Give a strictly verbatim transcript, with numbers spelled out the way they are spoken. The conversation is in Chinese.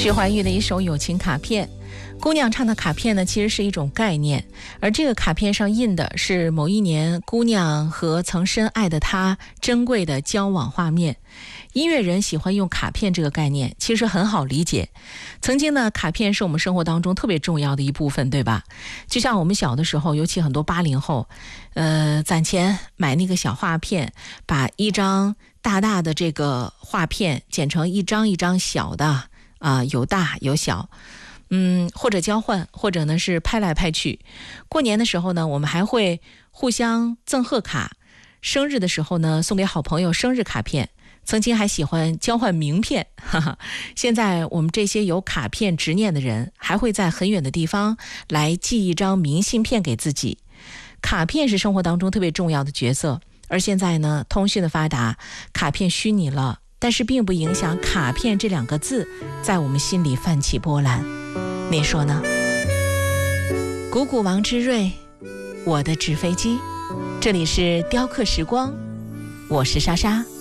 许怀玉的一首友情卡片。姑娘唱的卡片呢，其实是一种概念，而这个卡片上印的是某一年姑娘和曾深爱的他珍贵的交往画面。音乐人喜欢用卡片这个概念，其实很好理解。曾经呢，卡片是我们生活当中特别重要的一部分，对吧？就像我们小的时候，尤其很多八零后，呃，攒钱买那个小画片，把一张大大的这个画片剪成一张一张小的啊、呃，有大有小。嗯，或者交换，或者呢是拍来拍去。过年的时候呢，我们还会互相赠贺卡，生日的时候呢，送给好朋友生日卡片。曾经还喜欢交换名片，哈哈。现在我们这些有卡片执念的人，还会在很远的地方来寄一张明信片给自己。卡片是生活当中特别重要的角色，而现在呢，通讯的发达，卡片虚拟了，但是并不影响卡片这两个字在我们心里泛起波澜。你说呢？古古王之瑞，我的纸飞机，这里是雕刻时光，我是莎莎。